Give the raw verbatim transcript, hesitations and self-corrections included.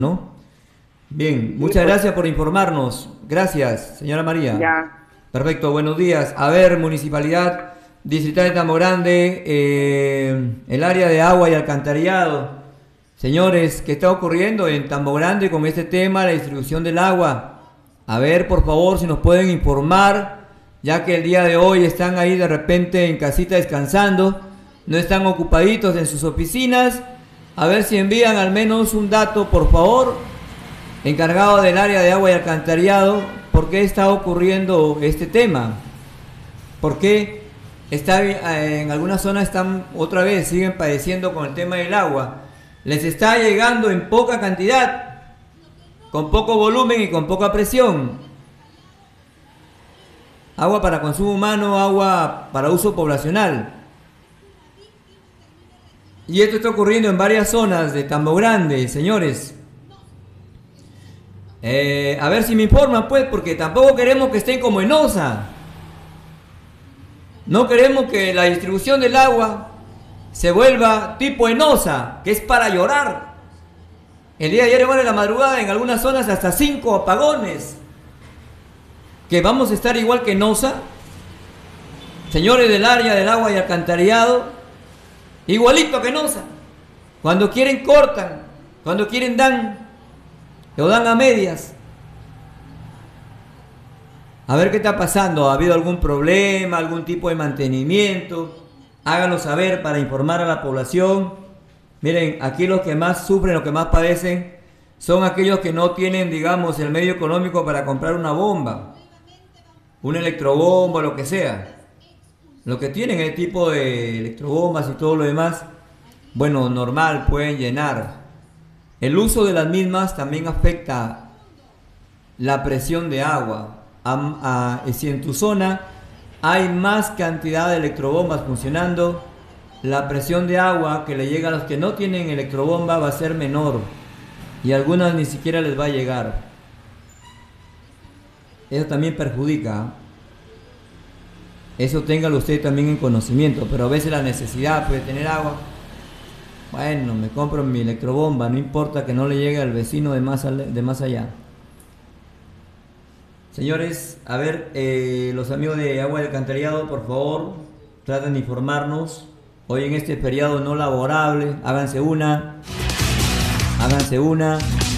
¿No? Bien, Sí, muchas pues gracias por informarnos. Gracias, señora María. ya. Perfecto, buenos días. A ver, Municipalidad Distrital de Tambo Grande, eh, el área de agua y alcantarillado. Señores, ¿qué está ocurriendo en Tambo Grande con este tema, la distribución del agua? A ver, por favor, si nos pueden informar, ya que el día de hoy están ahí de repente en casita descansando, no están ocupaditos en sus oficinas. A ver si envían al menos un dato, por favor, encargado del área de agua y alcantarillado, ¿por qué está ocurriendo este tema? ¿Por qué está, en algunas zonas están otra vez, siguen padeciendo con el tema del agua? Les está llegando en poca cantidad, con poco volumen y con poca presión. Agua para consumo humano, agua para uso poblacional. Y esto está ocurriendo en varias zonas de Tambo Grande, señores. Eh, a ver si me informan, pues, porque tampoco queremos que estén como en Osa. No queremos que la distribución del agua se vuelva tipo Enosa, que es para llorar. El día de ayer, bueno, en la madrugada, en algunas zonas hasta cinco apagones. Que vamos a estar igual que Enosa. Señores del área del agua y alcantarillado, igualito que Enosa. Cuando quieren cortan, cuando quieren dan, lo dan a medias. A ver qué está pasando, ¿ha habido algún problema, algún tipo de mantenimiento? Háganlo saber para informar a la población. Miren, aquí los que más sufren, los que más padecen, son aquellos que no tienen, digamos, el medio económico para comprar una bomba, una electrobomba, lo que sea. Los que tienen el tipo de electrobombas y todo lo demás, bueno, normal, pueden llenar. El uso de las mismas también afecta la presión de agua. A, a, si en tu zona hay más cantidad de electrobombas funcionando, la presión de agua que le llega a los que no tienen electrobomba va a ser menor y a algunas ni siquiera les va a llegar. Eso también perjudica. Eso téngalo usted también en conocimiento, pero a veces la necesidad puede tener agua. Bueno, me compro mi electrobomba, no importa que no le llegue al vecino de más, de más allá. Señores, a ver, eh, los amigos de agua y alcantarillado, por favor, traten de informarnos. Hoy en este feriado no laborable, háganse una, háganse una.